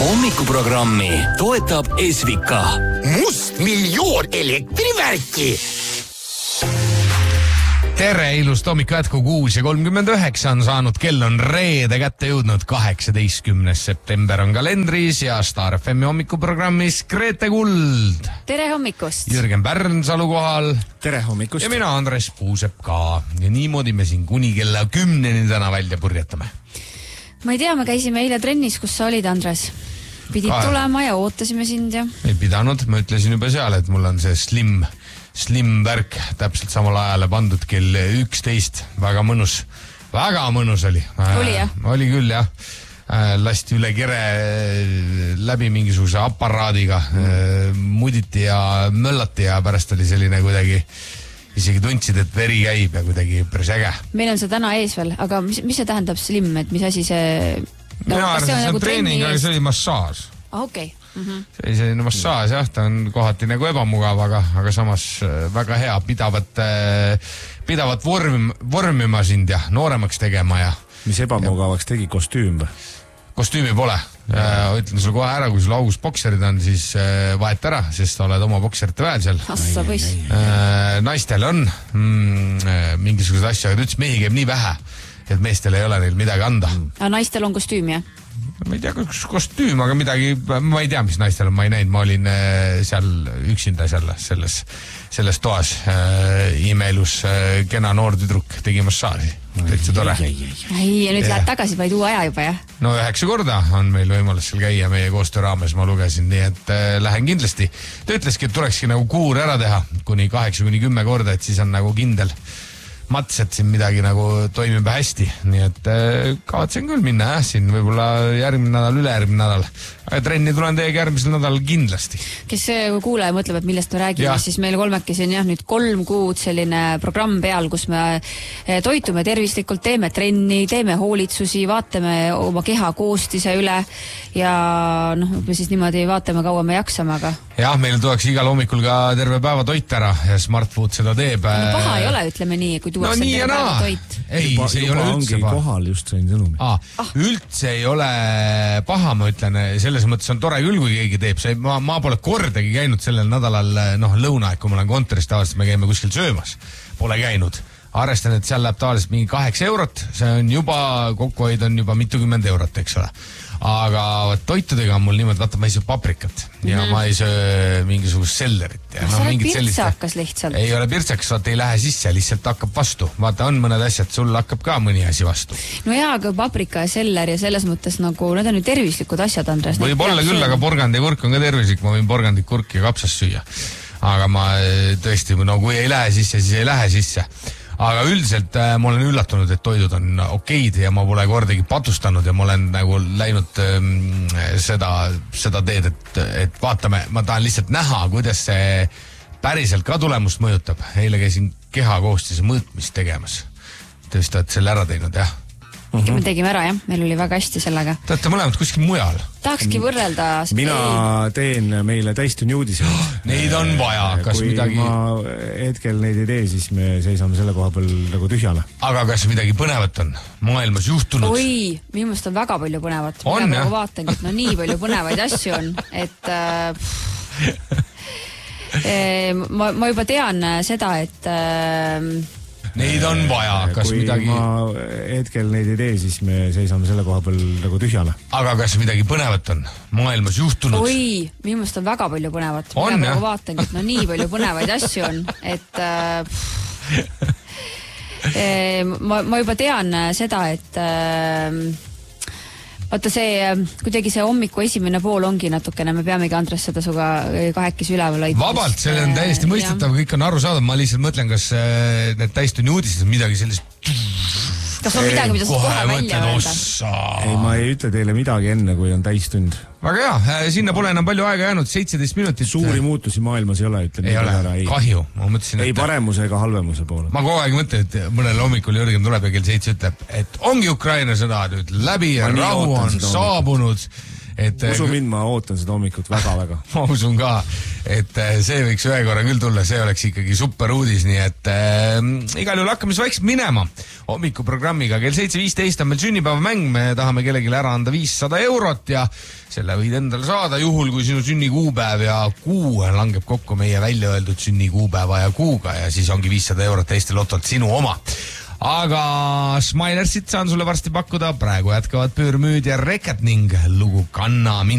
Hommikuprogrammi toetab Esvika. Mustmiljoon elektrivärki. Tere, ilust hommiku jätku 6:39 on saanud, kell on reede kätte jõudnud, 18. september on kalendris ja Star FM hommikuprogrammis Grete Kuld. Tere hommikust! Jürgen Pärnsalu kohal. Tere hommikust! Ja mina, Andres Puusep ka. Ja niimoodi me siin kuni kella 10 täna välja purjetame. Ma ei tea, me käisime eile trennis, kus sa olid, Andres. Pidid tulema ja ootasime sind ja... Ei pidanud, ma ütlesin juba seal, et mul on see slim värk täpselt samal ajale pandud kell 11. Väga mõnus oli. Oli jah? Oli küll jah. Lasti üle kere läbi mingisuguse aparaadiga, muditi ja möllati ja pärast oli selline kuidagi, isegi tundsid, et veri käib ja kuidagi päris äge. Meil on see täna ees veel, aga mis see tähendab slim, et mis asi see... Mina arvan, see on treening, aga see oli massaaž. Okei. See oli selline massaaž, jah, ta on kohati nagu ebamugav, aga samas väga hea, pidavat vormima sind ja nooremaks tegema ja... Mis ebamugavaks tegi kostüüm või? Kostüümi pole. Ütlen sulle kohe ära, kui sul augus bokserid on, siis vahet ära, sest sa oled oma bokserite väel seal. Assa poiss. Naistel on mingisugused asju, aga ta ütles, mehi käib nii vähe, et meestel ei ole neil midagi anda. Aga naistel on kostüüm, jah? Ma ei tea, kas kostüüm, aga midagi, ma ei tea, mis naistel on, ma ei näinud, ma olin seal üksinda selles toas. Imeilus kena noor tüdruk tegi massaaži. Täitsa tore. Ei, ja nüüd lähed tagasi vaid uue aja juba, jah? No 9 korda on meil võimalus seal käia meie koostöö raames, ma lugesin, nii et lähen kindlasti. Ta ütleski, et tulekski nagu kuur ära teha kuni 8-10 korda, et siis on nagu kindel mats, et siin midagi nagu toimib hästi, nii et kavatsen küll minna, siin võib-olla järgmine nädal, ülejärgmine nädal, aga trenni tulen teiega järgmisel nädal kindlasti. Kes kuulaja mõtleb, et millest me räägime, siis meil kolmekesi on jah nüüd 3 kuud selline programm peal, kus me toitume tervislikult, teeme trenni, teeme hoolitsusi, vaatame oma keha koostise üle ja me siis niimoodi vaatame, kaua me jaksame, aga... Jah, meil tuleks igal hommikul ka terve päeva toit ära ja Smart Food seda teeb. Paha ei ole, ütleme nii, kui tuuakse terve päeva toit. Ei, see ei ole üldse paha. Kohal just sain sõnumi. Üldse ei ole paha, ma ütlen, selles mõttes on tore küll, kui keegi teeb. Ma pole kordagi käinud sellel nädalal lõuna, kui ma olen kontoris tavaliselt, me käime kuskil söömas. Pole käinud. Arrestan, et seal läheb tavaliselt mingi 8 eurot. See on juba, kokkuhoid on juba mitukümmend eurot, eks ole. Aga toitudega on mul niimoodi, vaata, ma ei söö paprikat ja ma ei söö mingisugust sellerit. Sa oled pirtsakas lihtsalt. Ei ole pirtsakas, vaata, ei lähe sisse, lihtsalt hakkab vastu. Vaata, on mõned asjad, sul hakkab ka mõni asi vastu. No jaa, aga paprika ja seller ja selles mõttes nagu, need on ju tervislikud asjad, Andres. Võib olla küll, aga porgand ja kurk on ka tervislik, ma võin porgandit, kurki ja kapsast süüa. Aga ma tõesti, kui ei lähe sisse, siis ei lähe sisse. Aga üldiselt ma olen üllatunud, et toidud on okeid ja ma pole kordagi patustanud ja ma olen nagu läinud seda teed, et vaatame, ma tahan lihtsalt näha, kuidas see päriselt ka tulemust mõjutab. Eile käisin kehakoostise mõõtmist tegemas. Te vist olete selle ära teinud, jah? Me tegime ära, jah. Meil oli väga hästi sellega. Te olete mõlemad kuskil mujal. Tahakski võrrelda... Mina teen meile täistunni uudise. Neid on vaja. Kui ma hetkel neid ei tee, siis me seisame selle koha peal nagu tühjale. Aga kas midagi põnevat on maailmas juhtunud? Oi, minu meelest on väga palju põnevat. On, jah? Vaatangi, et nii palju põnevaid asju on, et... ma juba tean seda, et... Neid on vaja, kas kui midagi... Kui ma hetkel neid ei tee, siis me seisame selle koha peal nagu tühjale. Aga kas midagi põnevat on maailmas juhtunud? Oi, minu meelest on väga palju põnevat. On, jah? Vaatangi, et nii palju põnevaid asju on, et... ma juba tean seda, et... Vaata see, kuidagi see hommiku esimene pool ongi natukene, me peamegi Andres seda suga kahekis üleval hoidma. Vabalt, see on täiesti mõistetav, kõik on aru saada, ma lihtsalt mõtlen, kas need täistunni uudised on midagi sellist... Kas on midagi, mida sa kohe välja öelda? Ei, ma ei ütle teile midagi enne, kui on täistund. Väga hea, sinna pole enam palju aega jäänud, 17 minutit. Suuri muutusi maailmas ei ole, ütlen. Ei ole, kahju. Ei paremuse ega halvemuse poole. Ma kogu aeg mõtlen, et mõnel hommikul Jürgen tuleb ja kell 7 ütleb, et ongi Ukraina sõda nüüd läbi ja rahu on saabunud usu mind, ma ootan seda hommikut väga-väga. Ma usun ka, et see võiks ühe korra küll tulla, see oleks ikkagi super uudis, nii et igal juhul hakkame siis vaikselt minema hommikuprogrammiga. Kell 7.15 on meil sünnipäevamäng, me tahame kellelegi ära anda 500 eurot ja selle võid endale saada juhul, kui sinu sünnikuupäev ja kuu langeb kokku meie välja öeldud sünnikuupäeva ja kuuga ja siis ongi 500 eurot Eesti Lotolt sinu oma. Aga Smilersit saan sulle varsti pakkuda, praegu jätkavad Püürmüüd ja Reket ning lugu Kanna mind.